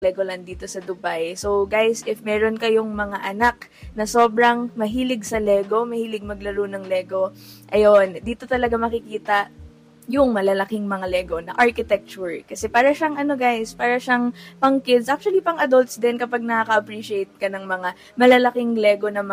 Legoland dito sa Dubai. So guys, if meron kayong mga anak na sobrang mahilig sa Lego, mahilig maglaro ng Lego, ayun, dito talaga makikita yung malalaking mga Lego na architecture. Kasi para siyang guys, para siyang pang kids, actually pang adults din kapag nakaka-appreciate ka ng mga malalaking Lego na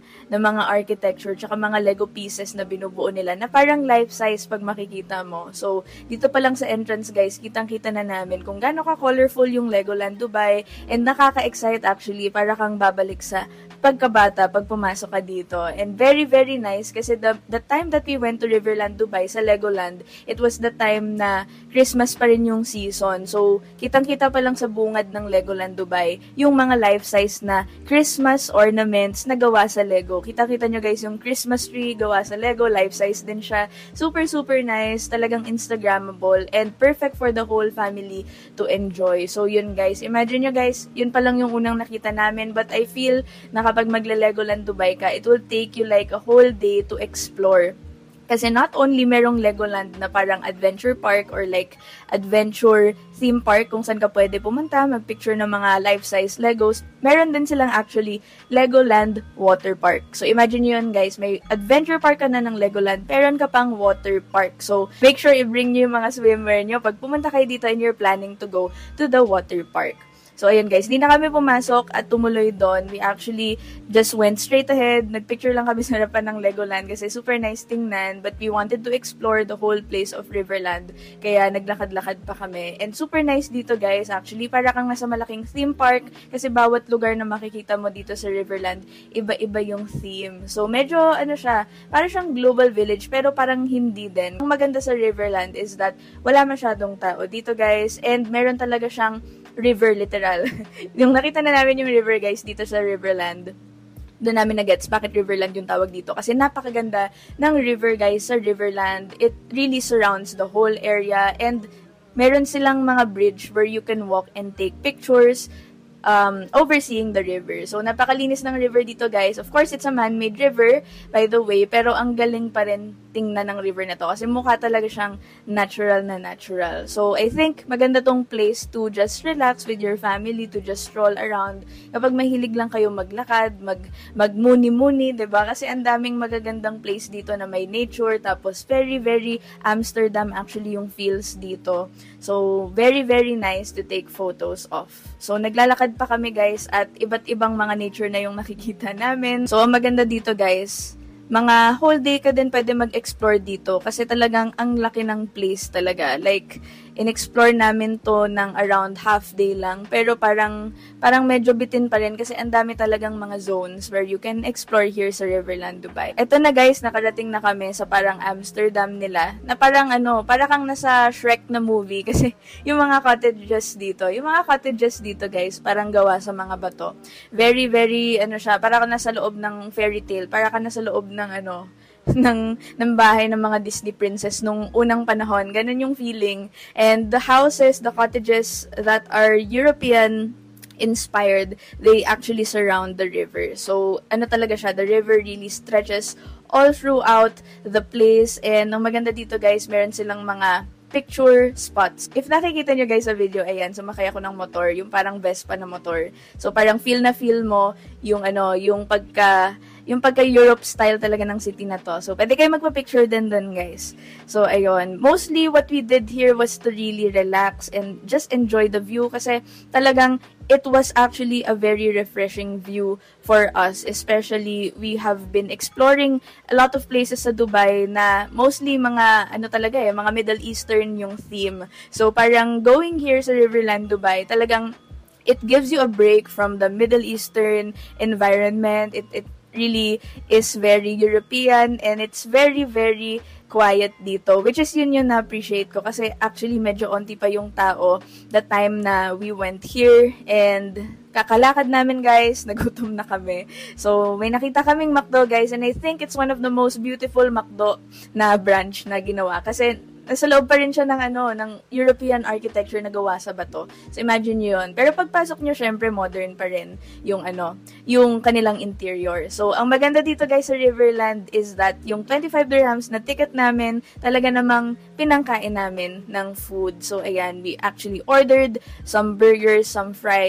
mga architecture, tsaka mga Lego pieces na binubuo nila na parang life size pag makikita mo. So, dito pa lang sa entrance guys, kitang-kita na namin kung gaano ka-colorful yung Legoland Dubai, and nakaka-excite actually, para kang babalik sa pagkabata pag pumasok ka dito. And very, very nice kasi the time that we went to Riverland Dubai sa Legoland, it was the time na Christmas pa rin yung season. So, kitang-kita pa lang sa bungad ng Legoland Dubai yung mga life-size na Christmas ornaments na gawa sa Lego. Kita-kita nyo guys yung Christmas tree gawa sa Lego, life-size din siya. Super, super nice. Talagang Instagrammable and perfect for the whole family to enjoy. So, yun guys. Imagine nyo guys, yun pa lang yung unang nakita namin. But I feel na kapag magle-Legoland Dubai ka, it will take you like a whole day to explore. Kasi not only merong Legoland na parang adventure park or like adventure theme park kung saan ka pwede pumunta, magpicture ng mga life-size Legos, meron din silang actually Legoland Water Park. So imagine yun guys, may adventure park ka na ng Legoland, meron ka pang water park. So make sure i-bring nyo yung mga swimwear nyo pag pumunta kayo dito and you're planning to go to the water park. So, ayun guys, di na kami pumasok at tumuloy doon. We actually just went straight ahead. Nagpicture lang kami sa harapan ng Legoland kasi super nice tingnan. But we wanted to explore the whole place of Riverland. Kaya naglakad-lakad pa kami. And super nice dito guys, actually. Para kang nasa malaking theme park kasi bawat lugar na makikita mo dito sa Riverland, iba-iba yung theme. So, medyo, siya, para siyang global village pero parang hindi din. Ang maganda sa Riverland is that wala masyadong tao dito guys. And meron talaga siyang river literal. Yung nakita na namin yung river guys dito sa Riverland, doon namin na-gets bakit Riverland yung tawag dito. Kasi napakaganda ng river guys sa Riverland. It really surrounds the whole area and meron silang mga bridge where you can walk and take pictures overseeing the river. So, napakalinis ng river dito guys. Of course, it's a man-made river, by the way, pero ang galing pa rin tingnan ng river na to kasi mukha talaga siyang natural na natural. So, I think maganda tong place to just relax with your family, to just stroll around. Kapag mahilig lang kayo maglakad, magmuni-muni, diba? Kasi ang daming magagandang place dito na may nature, tapos very, very Amsterdam actually yung feels dito. So, very, very nice to take photos of. So, naglalakad pa kami guys at iba't ibang mga nature na yung nakikita namin. So, ang maganda dito guys, mga whole day ka din pwede mag-explore dito kasi talagang ang laki ng place talaga. Like, in-explore namin to ng around half day lang. Pero parang medyo bitin pa rin kasi ang dami talagang mga zones where you can explore here sa Riverland Dubai. Ito na guys, nakarating na kami sa parang Amsterdam nila. Na parang para kang nasa Shrek na movie kasi yung mga cottages dito guys, parang gawa sa mga bato. Very, very, siya, para ka nasa loob ng fairy tale, para ka nasa loob ng ng bahay ng mga Disney princess nung unang panahon. Ganun yung feeling. And the houses, the cottages that are European inspired, they actually surround the river. So, talaga siya, the river really stretches all throughout the place. And ang maganda dito guys, meron silang mga picture spots. If nakikita nyo guys sa video, ayan, sumakay ako ng motor, yung parang Vespa na motor. So, parang feel mo yung yung pagka-Europe style talaga ng city na to. So, pwede kayo magpa-picture din dun, guys. So, ayun. Mostly, what we did here was to really relax and just enjoy the view kasi talagang it was actually a very refreshing view for us. Especially, we have been exploring a lot of places sa Dubai na mostly mga, mga Middle Eastern yung theme. So, parang going here sa Riverland Dubai, talagang it gives you a break from the Middle Eastern environment. It really is very European and it's very, very quiet dito, which is yun yung na-appreciate ko kasi actually medyo onti pa yung tao the time na we went here and kakalakad namin guys, nagutom na kami. So, may nakita kaming McDo guys and I think it's one of the most beautiful McDo na branch na ginawa kasi Nasa loob pa rin siya ng ng European architecture na gawa sa bato. So imagine nyo yun. Pero pagpasok nyo, syempre modern pa rin yung yung kanilang interior. So ang maganda dito guys sa Riverland is that yung 25 dirhams na ticket namin, talaga namang pinangkain namin ng food. So ayan, we actually ordered some burgers, some fries,